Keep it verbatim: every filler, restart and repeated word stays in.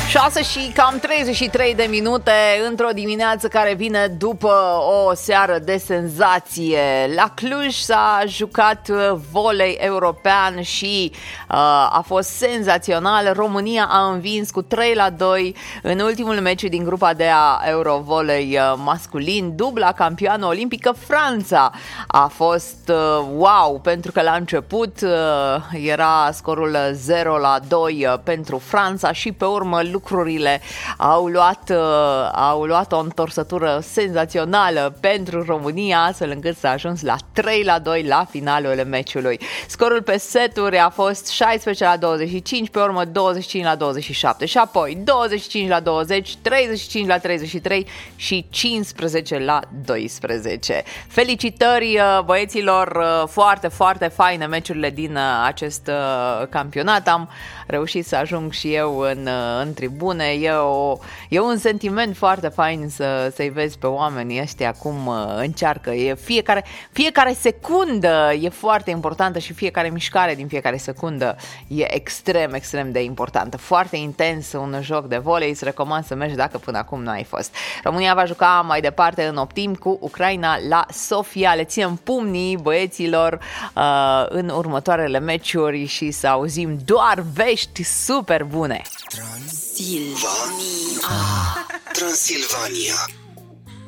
șase și cam treizeci și trei de minute într-o dimineață care vine după o seară de senzație. La Cluj s-a jucat volei european și uh, a fost senzațional. România a învins cu trei la doi în ultimul meci din grupa de a Eurovolei masculin. Dubla campioană olimpică Franța a fost uh, wow, pentru că la început uh, era scorul zero la doi pentru Franța și pe urmă lucrurile au luat, uh, au luat o întorsătură senzațională pentru România, astfel încât s-a ajuns la trei la doi la finalul meciului. Scorul pe seturi a fost șaisprezece la douăzeci și cinci, pe urmă douăzeci și cinci la douăzeci și șapte și apoi douăzeci și cinci la douăzeci, treizeci și cinci la treizeci și trei și cincisprezece la doisprezece. Felicitări băieților, foarte, foarte faine meciurile din acest campionat. Am reușit să ajung și eu în, în tribune. E, o, e un sentiment foarte fain să, să-i vezi pe oamenii ăștia cum încearcă. E fiecare, fiecare secundă e foarte importantă și fiecare mișcare din fiecare secundă e extrem, extrem de importantă. Foarte intens un joc de volei. Îți recomand să mergi dacă până acum nu ai fost. România va juca mai departe în optim cu Ucraina la Sofia. Le ținem pumnii băieților uh, în următoarele meciuri și să auzim doar vești super bune. Transilvania. Transilvania.